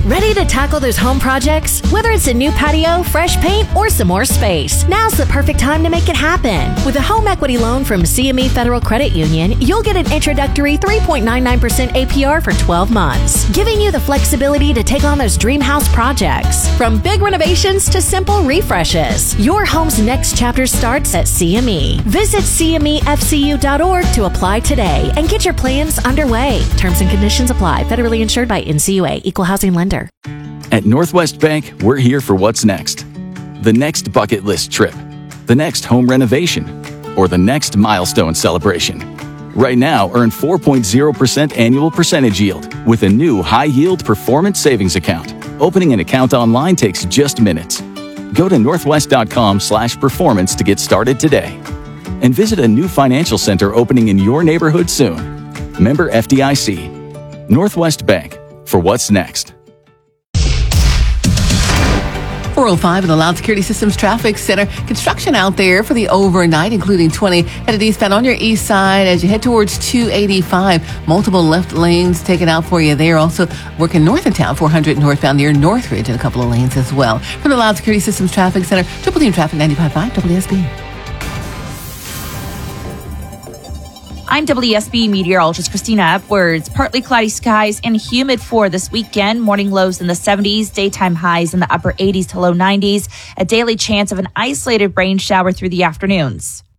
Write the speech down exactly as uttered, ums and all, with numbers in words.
Ready to tackle those home projects? Whether it's a new patio, fresh paint, or some more space, now's the perfect time to make it happen. With a home equity loan from C M E Federal Credit Union, you'll get an introductory three point nine nine percent A P R for twelve months, giving you the flexibility to take on those dream house projects. From big renovations to simple refreshes, your home's next chapter starts at C M E. Visit C M E F C U dot org to apply today and get your plans underway. Terms and conditions apply. Federally insured by N C U A, Equal Housing Lender. At Northwest Bank, we're here for what's next. The next bucket list trip, the next home renovation, or the next milestone celebration. Right now, earn four point zero percent annual percentage yield with a new high-yield performance savings account. Opening an account online takes just minutes. Go to northwest.com slash performance to get started today. And visit a new financial center opening in your neighborhood soon. Member F D I C. Northwest Bank, for what's next. four oh five in the Loud Security Systems Traffic Center. Construction out there for the overnight, including twenty headed eastbound on your east side as you head towards two eighty-five. Multiple left lanes taken out for you there. Also working north of town, four hundred northbound near Northridge, and a couple of lanes as well. From the Loud Security Systems Traffic Center, Triple Team Traffic ninety-five point five W S B. I'm W S B meteorologist Christina Edwards. Partly cloudy skies and humid for this weekend. Morning lows in the seventies, daytime highs in the upper eighties to low nineties. A daily chance of an isolated rain shower through the afternoons.